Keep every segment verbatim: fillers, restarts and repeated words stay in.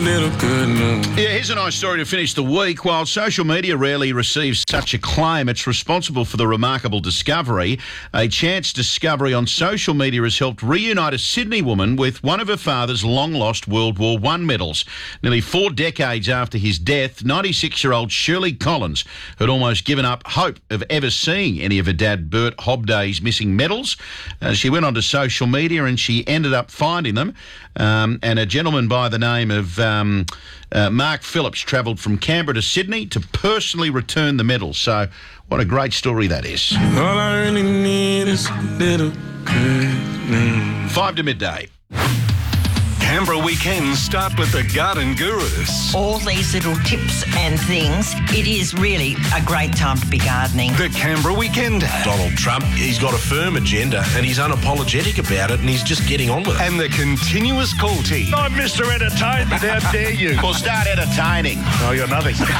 Little good news. Yeah, here's a nice story to finish the week. While social media rarely receives such acclaim, it's responsible for the remarkable discovery. A chance discovery on social media has helped reunite a Sydney woman with one of her father's long-lost World War One medals. Nearly four decades after his death, ninety-six-year-old Shirley Collins had almost given up hope of ever seeing any of her dad Bert Hobday's missing medals. Uh, she went onto social media and she ended up finding them. Um, and a gentleman by the name of um, uh, Mark Phillips travelled from Canberra to Sydney to personally return the medals. So what a great story that is. All I really need is a little good news. Five to midday. Canberra weekends start with the Garden Gurus. All these little tips and things, it is really a great time to be gardening. The Canberra Weekender. Donald Trump, he's got a firm agenda and he's unapologetic about it and he's just getting on with it. And the continuous call team. I'm Mister Entertainment, how dare you? Well, start entertaining. Oh, you're nothing. You'll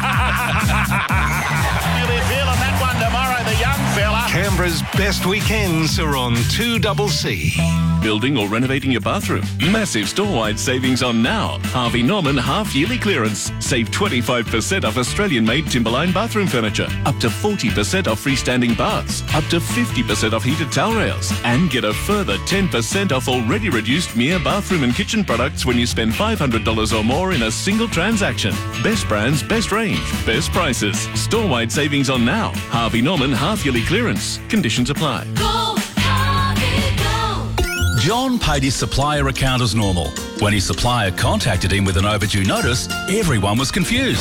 be feeling that one tomorrow, the young fella. Canberra's best weekends are on two C C. Building or renovating your bathroom? Massive store-wide savings on now. Harvey Norman half-yearly clearance. Save twenty-five percent off Australian-made Timberline bathroom furniture. Up to forty percent off freestanding baths. Up to fifty percent off heated towel rails. And get a further ten percent off already reduced M I A bathroom and kitchen products when you spend five hundred dollars or more in a single transaction. Best brands, best range, best prices. Store-wide savings on now. Harvey Norman half-yearly clearance. Conditions apply. Go, Harvey, go. John paid his supplier account as normal. When his supplier contacted him with an overdue notice, everyone was confused.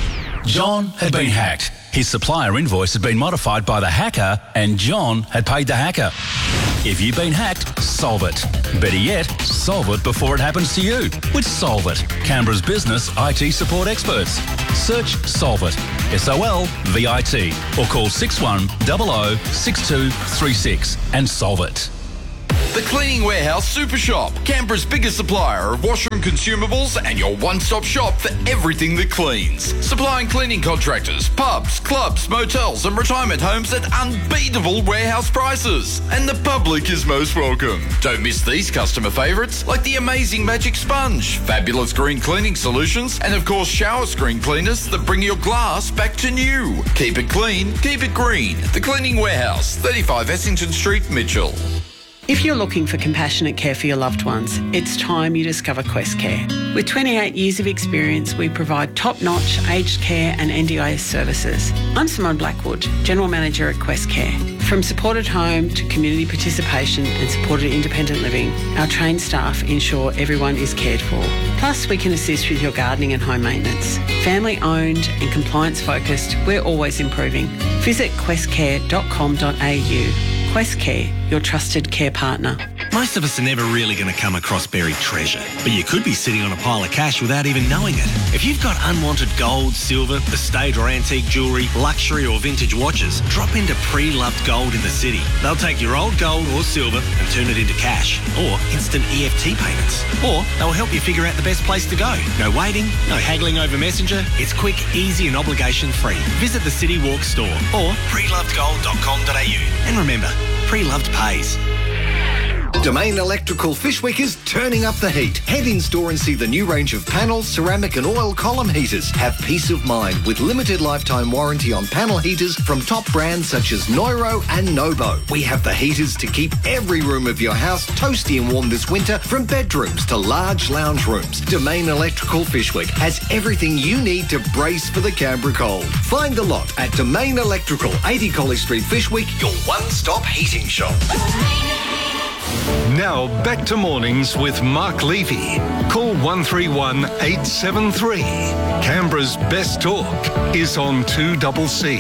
John had been hacked. His supplier invoice had been modified by the hacker and John had paid the hacker. If you've been hacked, solve it. Better yet, solve it before it happens to you with Solve It, Canberra's business I T support experts. Search Solve It, S O L V I T, or call six one zero zero six two three six and solve it. The Cleaning Warehouse Super Shop, Canberra's biggest supplier of washer and consumables and your one-stop shop for everything that cleans. Supplying cleaning contractors, pubs, clubs, motels and retirement homes at unbeatable warehouse prices. And the public is most welcome. Don't miss these customer favourites like the amazing Magic Sponge, fabulous green cleaning solutions and of course shower screen cleaners that bring your glass back to new. Keep it clean, keep it green. The Cleaning Warehouse, thirty-five Essington Street, Mitchell. If you're looking for compassionate care for your loved ones, it's time you discover Quest Care. With twenty-eight years of experience, we provide top-notch aged care and N D I S services. I'm Simone Blackwood, General Manager at Quest Care. From supported home to community participation and supported independent living, our trained staff ensure everyone is cared for. Plus, we can assist with your gardening and home maintenance. Family-owned and compliance-focused, we're always improving. Visit quest care dot com dot a u. Quest Care, your trusted care partner. Most of us are never really going to come across buried treasure, but you could be sitting on a pile of cash without even knowing it. If you've got unwanted gold, silver, estate or antique jewellery, luxury or vintage watches, drop into Pre-Loved Gold in the city. They'll take your old gold or silver and turn it into cash or instant E F T payments. Or they'll help you figure out the best place to go. No waiting, no haggling over Messenger. It's quick, easy and obligation free. Visit the City Walk store or pre loved gold dot com dot a u. And remember, Pre-Loved pays. Domain Electrical Fishwick is turning up the heat. Head in store and see the new range of panel, ceramic and oil column heaters. Have peace of mind with limited lifetime warranty on panel heaters from top brands such as Neuro and Nobo. We have the heaters to keep every room of your house toasty and warm this winter, from bedrooms to large lounge rooms. Domain Electrical Fishwick has everything you need to brace for the Canberra cold. Find the lot at Domain Electrical, eighty College Street, Fishwick, your one-stop heating shop. Now back to mornings with Mark Levy. Call one three one eight seven three. Canberra's best talk is on two C C.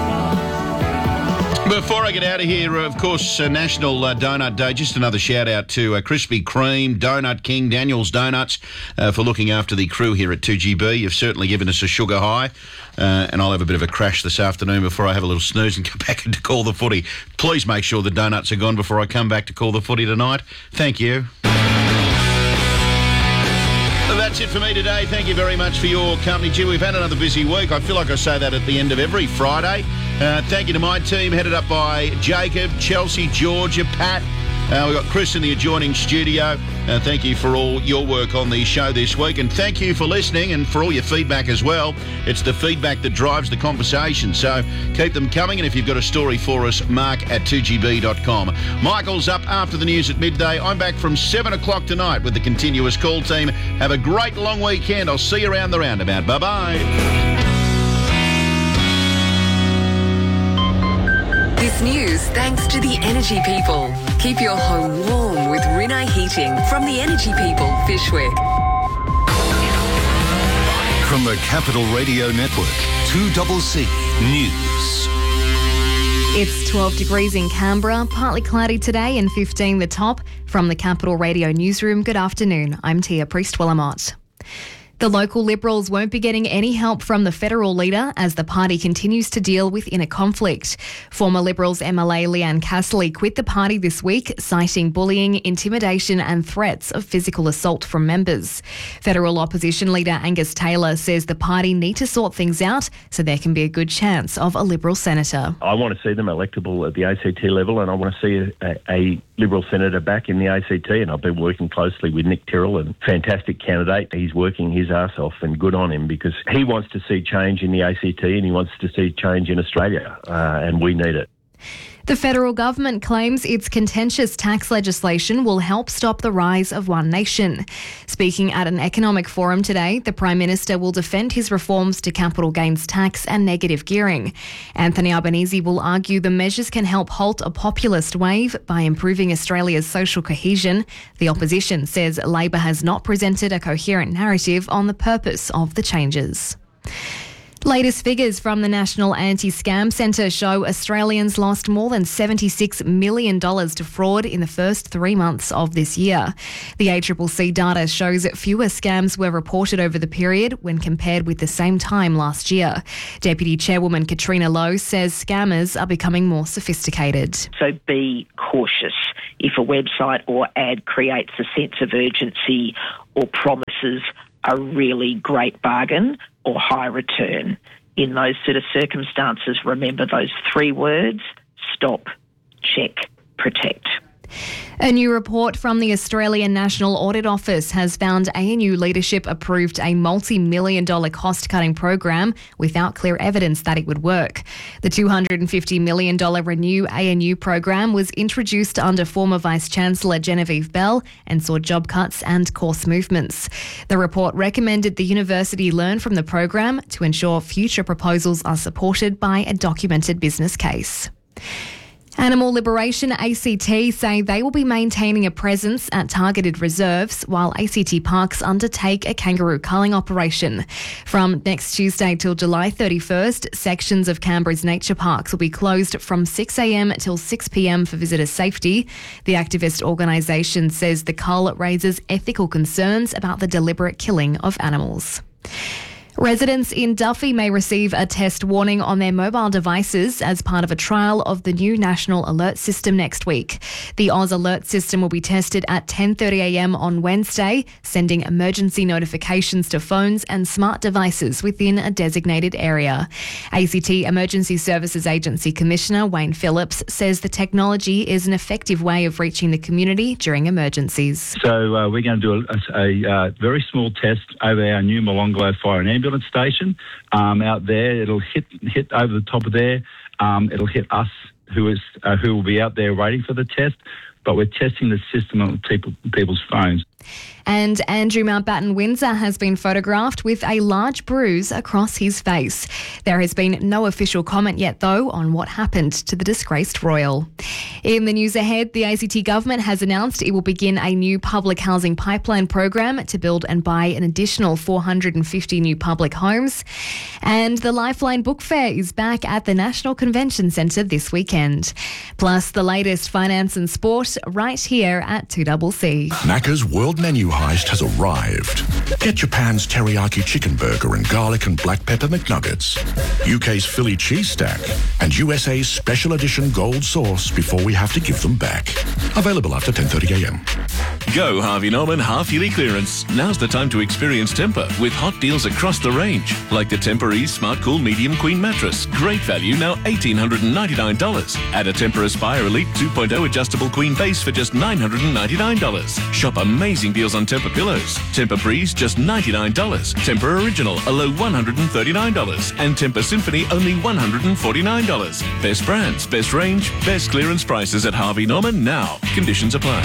Before I get out of here, of course, uh, National uh, Donut Day. Just another shout out to uh, Krispy Kreme, Donut King, Daniel's Donuts uh, for looking after the crew here at two G B. You've certainly given us a sugar high, uh, and I'll have a bit of a crash this afternoon before I have a little snooze and come back to call the footy. Please make sure the donuts are gone before I come back to call the footy tonight. Thank you. That's it for me today. Thank you very much for your company. Gee, we've had another busy week. I feel like I say that at the end of every Friday. Uh, thank you to my team, headed up by Jacob, Chelsea, Georgia, Pat, Uh, we've got Chris in the adjoining studio. Uh, thank you for all your work on the show this week, and thank you for listening and for all your feedback as well. It's the feedback that drives the conversation, so keep them coming, and if you've got a story for us, mark at two G B dot com. Michael's up after the news at midday. I'm back from seven o'clock tonight with the Continuous Call team. Have a great long weekend. I'll see you around the roundabout. Bye-bye. This news thanks to the Energy People. Keep your home warm with Rinnai Heating from the Energy People, Fishwick. From the Capital Radio Network, two C C News. It's twelve degrees in Canberra, partly cloudy today and fifteen the top. From the Capital Radio Newsroom, good afternoon. I'm Tia Priest-Willamott. The local Liberals won't be getting any help from the federal leader as the party continues to deal with inner conflict. Former Liberals M L A Leanne Castley quit the party this week, citing bullying, intimidation and threats of physical assault from members. Federal opposition leader Angus Taylor says the party need to sort things out so there can be a good chance of a Liberal senator. I want to see them electable at the A C T level, and I want to see a, a Liberal senator back in the A C T, and I've been working closely with Nick Tyrrell, a fantastic candidate. He's working his arse off, and good on him, because he wants to see change in the A C T and he wants to see change in Australia, uh, and we need it. The federal government claims its contentious tax legislation will help stop the rise of One Nation. Speaking at an economic forum today, the Prime Minister will defend his reforms to capital gains tax and negative gearing. Anthony Albanese will argue the measures can help halt a populist wave by improving Australia's social cohesion. The opposition says Labor has not presented a coherent narrative on the purpose of the changes. Latest figures from the National Anti-Scam Centre show Australians lost more than seventy-six million dollars to fraud in the first three months of this year. The A C C C data shows that fewer scams were reported over the period when compared with the same time last year. Deputy Chairwoman Katrina Lowe says scammers are becoming more sophisticated. So be cautious. If a website or ad creates a sense of urgency or promises a really great bargain or high return, in those sort of circumstances, remember those three words: stop, check, protect. A new report from the Australian National Audit Office has found A N U leadership approved a multi-million dollar cost-cutting program without clear evidence that it would work. The two hundred fifty million dollars Renew A N U program was introduced under former Vice-Chancellor Genevieve Bell and saw job cuts and course movements. The report recommended the university learn from the program to ensure future proposals are supported by a documented business case. Animal Liberation A C T say they will be maintaining a presence at targeted reserves while A C T Parks undertake a kangaroo culling operation. From next Tuesday till July thirty-first, sections of Canberra's nature parks will be closed from six a m till six p m for visitor safety. The activist organisation says the cull raises ethical concerns about the deliberate killing of animals. Residents in Duffy may receive a test warning on their mobile devices as part of a trial of the new National Alert System next week. The Oz Alert System will be tested at ten thirty a m on Wednesday, sending emergency notifications to phones and smart devices within a designated area. A C T Emergency Services Agency Commissioner Wayne Phillips says the technology is an effective way of reaching the community during emergencies. So uh, we're going to do a, a, a very small test over our new Molonglo Fire and Ambulance station um, out there. It'll hit hit over the top of there. Um, it'll hit us, who is uh, who will be out there waiting for the test. But we're testing the system on people, people's phones. And Andrew Mountbatten Windsor has been photographed with a large bruise across his face. There has been no official comment yet, though, on what happened to the disgraced royal. In the news ahead, the A C T government has announced it will begin a new public housing pipeline program to build and buy an additional four hundred fifty new public homes. And the Lifeline Book Fair is back at the National Convention Centre this weekend. Plus, the latest finance and sport right here at two C C. Macca's World Menu Heist has arrived. Get Japan's teriyaki chicken burger and garlic and black pepper McNuggets, U K's Philly cheese stack, and U S A's special edition gold sauce before we have to give them back. Available after ten thirty a m. Go Harvey Norman half-yearly clearance. Now's the time to experience Tempur with hot deals across the range. Like the Tempur Ease Smart Cool Medium Queen Mattress. Great value, now one thousand eight hundred ninety-nine dollars. Add a Tempur Aspire Elite two point oh Adjustable Queen Base for just nine hundred ninety-nine dollars. Shop amazing deals on Tempur pillows. Tempur Breeze, just ninety-nine dollars. Tempur Original, a low one hundred thirty-nine dollars. And Tempur Symphony, only one hundred forty-nine dollars. Best brands, best range, best clearance prices at Harvey Norman now. Conditions apply.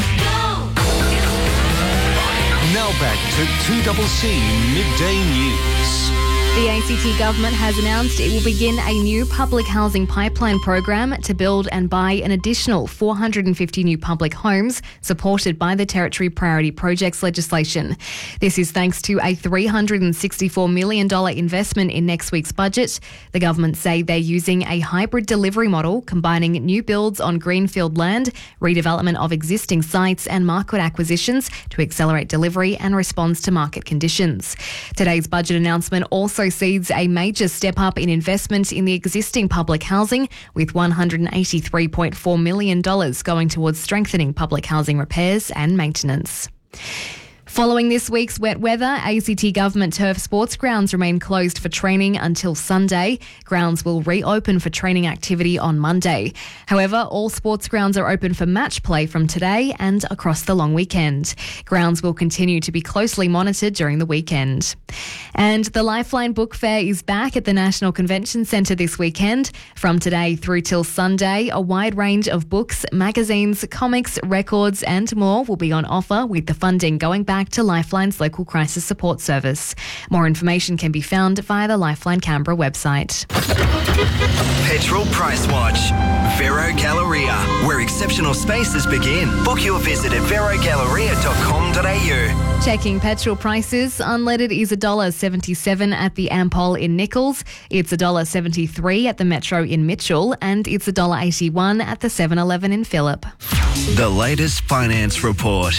Now back to two C C Midday News. The A C T government has announced it will begin a new public housing pipeline program to build and buy an additional four hundred fifty new public homes supported by the Territory Priority Projects legislation. This is thanks to a three hundred sixty-four million dollars investment in next week's budget. The government say they're using a hybrid delivery model combining new builds on greenfield land, redevelopment of existing sites and market acquisitions to accelerate delivery and response to market conditions. Today's budget announcement also sees a major step up in investment in the existing public housing, with one hundred eighty-three point four million dollars going towards strengthening public housing repairs and maintenance. Following this week's wet weather, A C T government turf sports grounds remain closed for training until Sunday. Grounds will reopen for training activity on Monday. However, all sports grounds are open for match play from today and across the long weekend. Grounds will continue to be closely monitored during the weekend. And the Lifeline Book Fair is back at the National Convention Centre this weekend. From today through till Sunday, a wide range of books, magazines, comics, records and more will be on offer, with the funding going back to Lifeline's local crisis support service. More information can be found via the Lifeline Canberra website. Petrol Price Watch. Vero Galleria, where exceptional spaces begin. Book your visit at vero galleria dot com dot a u. Checking petrol prices, unleaded is one dollar seventy-seven at the Ampol in Nichols, it's one dollar seventy-three at the Metro in Mitchell, and it's one dollar eighty-one at the seven eleven in Phillip. The latest finance report.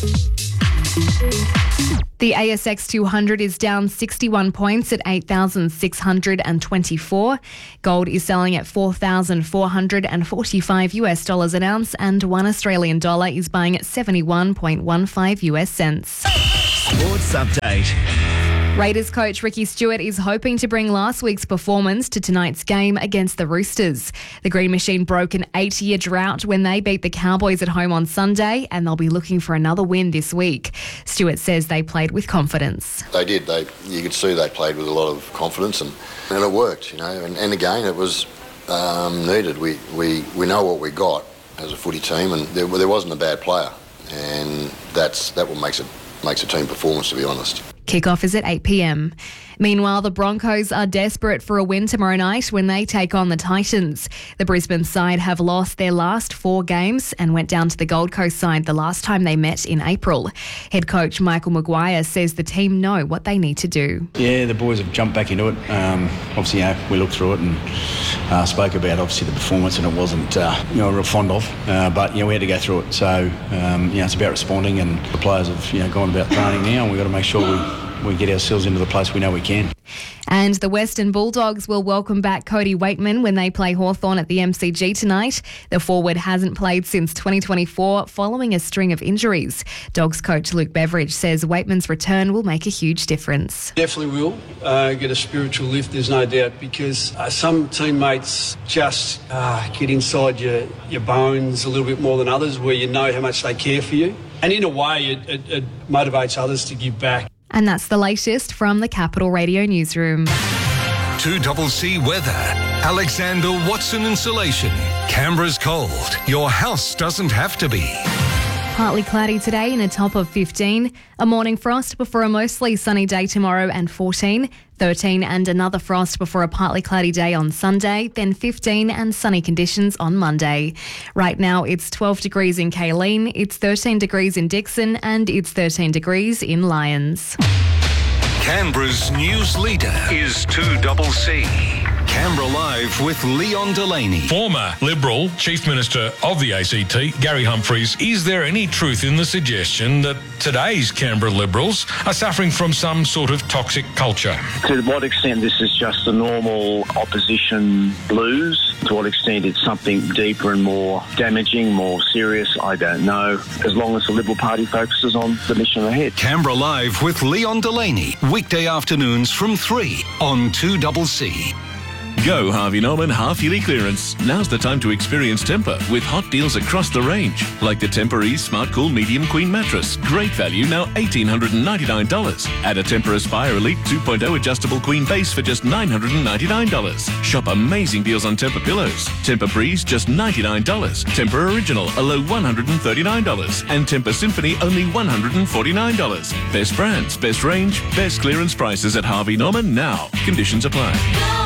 The A S X two hundred is down sixty-one points at eight thousand six hundred twenty-four. Gold is selling at four thousand four hundred forty-five US dollars an ounce, and one Australian dollar is buying at seventy-one point one five US cents. Sports update. Raiders coach Ricky Stewart is hoping to bring last week's performance to tonight's game against the Roosters. The Green Machine broke an eight-year drought when they beat the Cowboys at home on Sunday, and they'll be looking for another win this week. Stewart says they played with confidence. They did. They, you could see they played with a lot of confidence, and, and it worked, you know. And, and again, it was um, needed. We, we, we know what we got as a footy team, and there, there wasn't a bad player, and that's that what makes it makes a team performance, to be honest. Kickoff is at eight p.m. Meanwhile, the Broncos are desperate for a win tomorrow night when they take on the Titans. The Brisbane side have lost their last four games and went down to the Gold Coast side the last time they met in April. Head coach Michael Maguire says the team know what they need to do. Yeah, the boys have jumped back into it. Um, obviously, you know, we looked through it and uh, spoke about obviously the performance, and it wasn't uh, you know real fond of. Uh, but you know, we had to go through it. So um, you know, it's about responding, and the players have you know gone about training now, and we've got to make sure we. we get ourselves into the place we know we can. And the Western Bulldogs will welcome back Cody Waitman when they play Hawthorn at the M C G tonight. The forward hasn't played since twenty twenty-four following a string of injuries. Dogs coach Luke Beveridge says Waitman's return will make a huge difference. Definitely will uh, get a spiritual lift, there's no doubt, because uh, some teammates just uh, get inside your, your bones a little bit more than others, where you know how much they care for you. And in a way, it, it, it motivates others to give back. And that's the latest from the Capital Radio Newsroom. two C C weather. Alexander Watson Insulation. Canberra's cold. Your house doesn't have to be. Partly cloudy today and a top of fifteen. A morning frost before a mostly sunny day tomorrow and fourteen. thirteen and another frost before a partly cloudy day on Sunday, then fifteen and sunny conditions on Monday. Right now it's twelve degrees in Kayleen, it's thirteen degrees in Dixon, and it's thirteen degrees in Lyons. Canberra's news leader is two C C. Canberra Live with Leon Delaney. Former Liberal Chief Minister of the A C T, Gary Humphries, is there any truth in the suggestion that today's Canberra Liberals are suffering from some sort of toxic culture? To what extent this is just a normal opposition blues? To what extent it's something deeper and more damaging, more serious? I don't know. As long as the Liberal Party focuses on the mission ahead. Canberra Live with Leon Delaney. Weekday afternoons from three on two C C. Go Harvey Norman half-yearly clearance. Now's the time to experience Tempur with hot deals across the range. Like the Tempur-Ease Smart Cool Medium Queen Mattress. Great value, now one thousand eight hundred ninety-nine dollars. Add a Tempur Aspire Elite two point oh Adjustable Queen Base for just nine hundred ninety-nine dollars. Shop amazing deals on Tempur pillows. Tempur Breeze, just ninety-nine dollars. Tempur Original, a low one hundred thirty-nine dollars. And Tempur Symphony, only one hundred forty-nine dollars. Best brands, best range, best clearance prices at Harvey Norman now. Conditions apply.